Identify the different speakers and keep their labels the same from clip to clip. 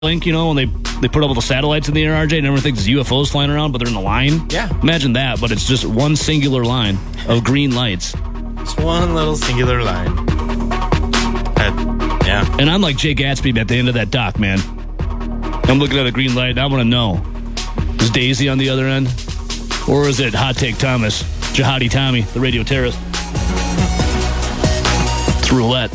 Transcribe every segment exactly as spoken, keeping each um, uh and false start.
Speaker 1: Link, you know, when they, they put all the satellites in the air, R J, and everyone thinks it's U F Os flying around, but they're in a line?
Speaker 2: Yeah.
Speaker 1: Imagine that, but it's just one singular line of green lights.
Speaker 2: It's one little singular line. Uh, yeah.
Speaker 1: And I'm like Jay Gatsby at the end of that dock, man. I'm looking at a green light, and I want to know, is Daisy on the other end? Or is it Hot Take Thomas, Jihadi Tommy, the radio terrorist? It's roulette.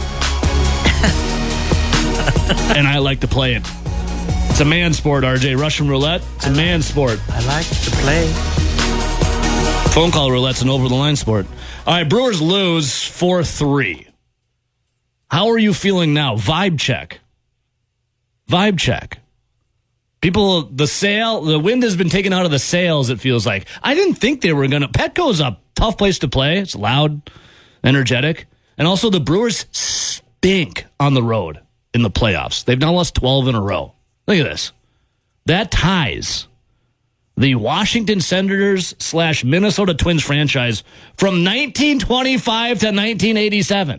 Speaker 1: And I like to play it. It's a man sport, R J. Russian roulette, it's a man sport.
Speaker 2: I like to play.
Speaker 1: Phone call roulette's an over-the-line sport. All right, Brewers lose four three. How are you feeling now? Vibe check. Vibe check. People, the sail, the wind has been taken out of the sails, it feels like. I didn't think they were going to. Petco's a tough place to play. It's loud, energetic. And also the Brewers stink on the road in the playoffs. They've now lost twelve in a row. Look at this. That ties the Washington Senators slash Minnesota Twins franchise from nineteen twenty-five to nineteen eighty-seven.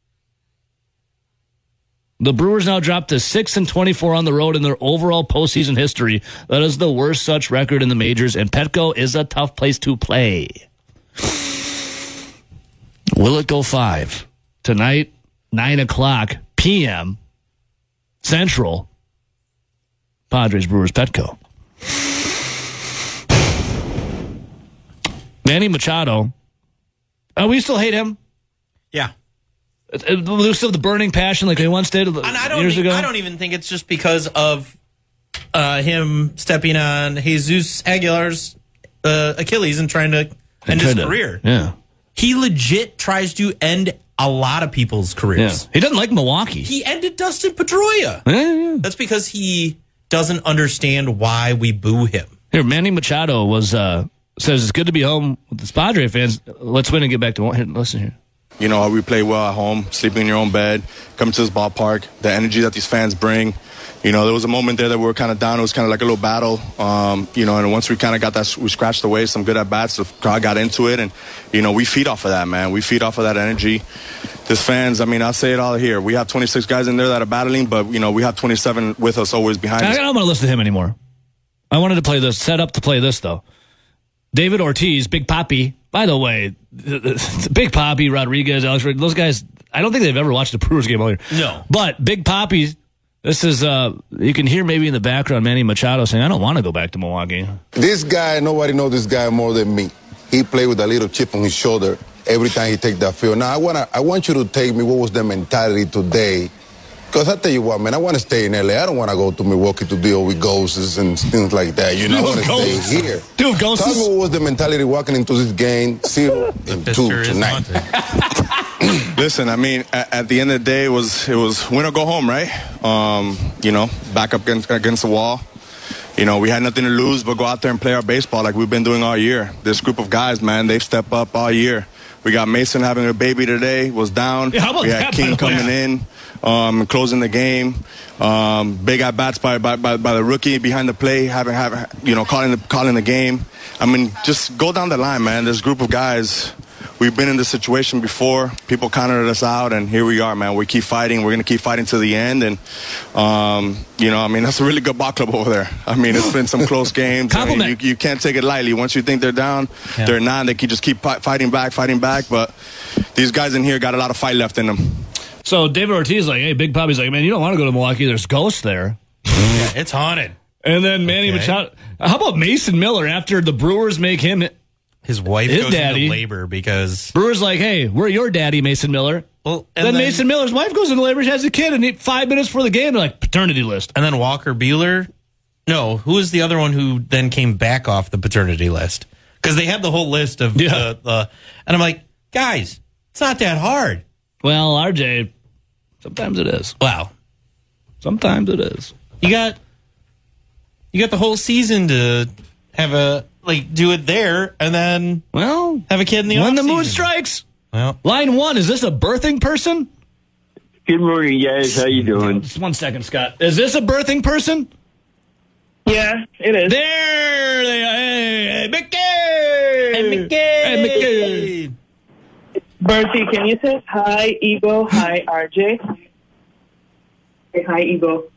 Speaker 1: The Brewers now dropped to six and twenty-four on the road in their overall postseason history. That is the worst such record in the majors, and Petco is a tough place to play. Will it go five? Tonight, nine o'clock p.m. Central. Padres, Brewers, Petco. Manny Machado. Oh, we still hate him?
Speaker 2: Yeah.
Speaker 1: We still have the burning passion like they once did
Speaker 2: and I don't
Speaker 1: years
Speaker 2: e-
Speaker 1: ago?
Speaker 2: I don't even think it's just because of uh, him stepping on Jesus Aguilar's uh, Achilles and trying to end his
Speaker 1: to,
Speaker 2: career.
Speaker 1: Yeah.
Speaker 2: He legit tries to end a lot of people's careers.
Speaker 1: Yeah. He doesn't like Milwaukee.
Speaker 2: He ended Dustin Pedroia.
Speaker 1: Yeah, yeah.
Speaker 2: That's because he doesn't understand why we boo him.
Speaker 1: Here, Manny Machado was uh, says it's good to be home with the Padre fans. Let's win and get back to one. Here, listen here.
Speaker 3: You know, we play well at home, sleeping in your own bed, coming to this ballpark, the energy that these fans bring. You know, there was a moment there that we were kind of down. It was kind of like a little battle. Um, you know, and once we kind of got that, we scratched away some good at-bats. The crowd got into it. And, you know, we feed off of that, man. We feed off of that energy. This fans, I mean, I'll say it all here. We have twenty-six guys in there that are battling, but, you know, we have twenty-seven with us always behind
Speaker 1: I
Speaker 3: us.
Speaker 1: I don't want to listen to him anymore. I wanted to play this, set up to play this, though. David Ortiz, Big Papi. By the way, Big Papi, Rodriguez, Alex, those guys, I don't think they've ever watched a Brewers game all year.
Speaker 2: No.
Speaker 1: But Big Papi, this is, uh, you can hear maybe in the background Manny Machado saying, I don't want to go back to Milwaukee.
Speaker 4: This guy, nobody knows this guy more than me. He played with a little chip on his shoulder every time he take that field. Now, I, wanna, I want you to take me what was the mentality today. Because I tell you what, man, I want to stay in L A. I don't want to go to Milwaukee to deal with ghosts and things like that. You know, I want to stay here.
Speaker 1: Dude, ghosts.
Speaker 4: Tell me what was the mentality walking into this game, zero and two tonight.
Speaker 3: Listen, I mean, at, at the end of the day, it was it was win or go home, right? Um, you know, back up against, against the wall. You know, we had nothing to lose but go out there and play our baseball like we've been doing all year. This group of guys, man, they've stepped up all year. We got Mason having a baby today, was down.
Speaker 1: Yeah, how about
Speaker 3: we had
Speaker 1: that,
Speaker 3: King
Speaker 1: by the way?
Speaker 3: coming in, um, closing the game. Um, big at bats by, by by by the rookie behind the play, having having you know calling the calling the game. I mean, just go down the line, man. This group of guys. We've been in this situation before. People counted us out, and here we are, man. We keep fighting. We're going to keep fighting to the end. And, um, you know, I mean, that's a really good ball club over there. I mean, it's been some close games. I mean, you, you can't take it lightly. Once you think they're down, yeah. they're not. They can just keep fighting back, fighting back. But these guys in here got a lot of fight left in them.
Speaker 1: So David Ortiz is like, hey, Big Papi's like, man, you don't want to go to Milwaukee. There's ghosts there.
Speaker 2: Yeah, it's haunted.
Speaker 1: And then Manny okay. Machado. How about Mason Miller after the Brewers make him...
Speaker 2: His wife
Speaker 1: His
Speaker 2: goes
Speaker 1: daddy.
Speaker 2: into labor because...
Speaker 1: Brewers like, hey, we're your daddy, Mason Miller.
Speaker 2: Well,
Speaker 1: then, then Mason Miller's wife goes into labor, she has a kid, and he, five minutes before the game, they're like, paternity list.
Speaker 2: And then Walker Buehler? No, who was the other one who then came back off the paternity list? Because they had the whole list of
Speaker 1: yeah.
Speaker 2: the, the... And I'm like, guys, it's not that hard.
Speaker 1: Well, R J, sometimes it is.
Speaker 2: Wow.
Speaker 1: Sometimes it is.
Speaker 2: You got... You got the whole season to have a... Like, do it there, and then
Speaker 1: well
Speaker 2: have a kid in the
Speaker 1: when
Speaker 2: off
Speaker 1: the moon
Speaker 2: season.
Speaker 1: strikes.
Speaker 2: Well,
Speaker 1: line one, is this a birthing person?
Speaker 5: Good morning, guys. How you doing?
Speaker 1: Just one second, Scott. Is this a birthing person?
Speaker 5: Yeah, it is.
Speaker 1: There they are. Hey, hey, Mickey!
Speaker 2: Hey, Mickey!
Speaker 1: Hey, Mickey!
Speaker 5: Bertie, can you say hi, Ego? Hi, R J. Say hi, Ego.